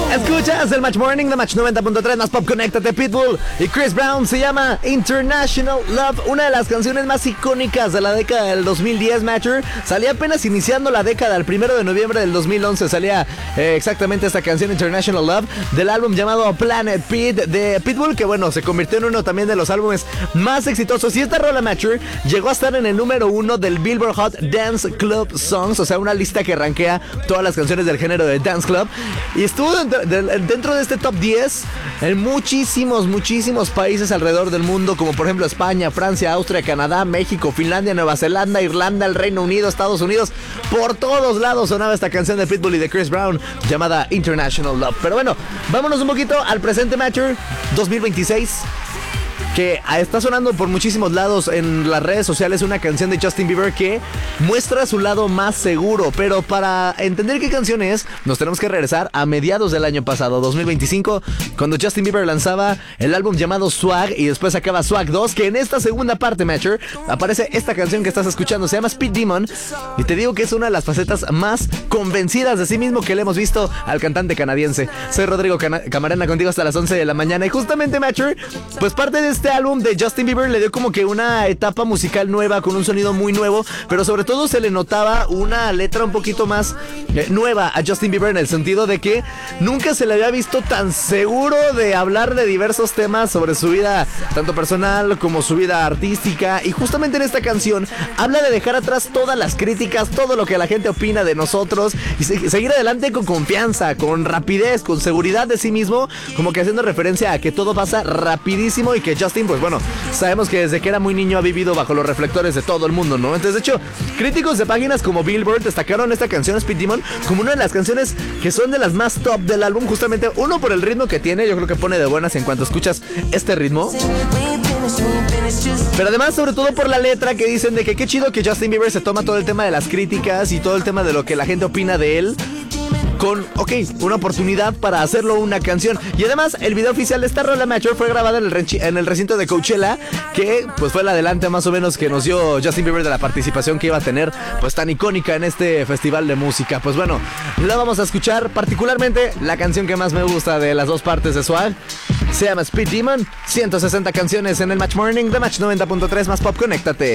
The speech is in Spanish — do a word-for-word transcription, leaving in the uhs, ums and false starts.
Escuchas el Match Morning de Match noventa punto tres, más pop, conéctate. Pitbull y Chris Brown, se llama International Love, una de las canciones más icónicas de la década del dos mil diez, Matcher. Salía apenas iniciando la década, el primero de noviembre del dos mil once salía eh, exactamente esta canción, International Love, del álbum llamado Planet Pit de Pitbull, que bueno, se convirtió en uno también de los álbumes más exitosos. Y esta rola, Matcher, llegó a estar en el número uno del Billboard Hot Dance Club Songs, o sea, una lista que rankea todas las canciones del género de Dance Club, y estuvo dentro de, dentro de este top diez en muchísimos, muchísimos países alrededor del mundo, como por ejemplo España, Francia, Austria, Canadá, México, Finlandia, Nueva Zelanda, Irlanda, el Reino Unido, Estados Unidos. Por todos lados sonaba esta canción de Pitbull y de Chris Brown llamada International Love. Pero bueno, vámonos un poquito al presente, Matcher, dos mil veintiséis, que está sonando por muchísimos lados en las redes sociales, una canción de Justin Bieber que muestra su lado más seguro. Pero para entender qué canción es, nos tenemos que regresar a mediados del año pasado, dos mil veinticinco, cuando Justin Bieber lanzaba el álbum llamado Swag, y después sacaba Swag dos, que en esta segunda parte, Matcher, aparece esta canción que estás escuchando, se llama Speed Demon, y te digo que es una de las facetas más convencidas de sí mismo que le hemos visto al cantante canadiense. Soy Rodrigo Cana- Camarena, contigo hasta las once de la mañana, y justamente, Matcher, pues parte de este álbum de Justin Bieber le dio como que una etapa musical nueva, con un sonido muy nuevo, pero sobre todo se le notaba una letra un poquito más eh, nueva a Justin Bieber, en el sentido de que nunca se le había visto tan seguro de hablar de diversos temas sobre su vida, tanto personal como su vida artística. Y justamente en esta canción habla de dejar atrás todas las críticas, todo lo que la gente opina de nosotros, y se- seguir adelante con confianza, con rapidez, con seguridad de sí mismo, como que haciendo referencia a que todo pasa rapidísimo, y que Justin, pues bueno, sabemos que desde que era muy niño ha vivido bajo los reflectores de todo el mundo, ¿no? Entonces, de hecho, críticos de páginas como Billboard destacaron esta canción, Speed Demon, como una de las canciones que son de las más top del álbum, justamente, uno, por el ritmo que tiene. Yo creo que pone de buenas en cuanto escuchas este ritmo, pero además, sobre todo, por la letra, que dicen de que qué chido que Justin Bieber se toma todo el tema de las críticas y todo el tema de lo que la gente opina de él con, ok, una oportunidad para hacerlo una canción. Y además, el video oficial de esta rola, Matcher, fue grabada en el, renchi- en el recinto de Coachella, que pues fue el adelante más o menos que nos dio Justin Bieber de la participación que iba a tener, pues tan icónica en este festival de música. Pues bueno, la vamos a escuchar, particularmente la canción que más me gusta de las dos partes de Swag. Se llama Speed Demon. ciento sesenta canciones en el Match Morning de Match noventa punto tres, más pop, conéctate.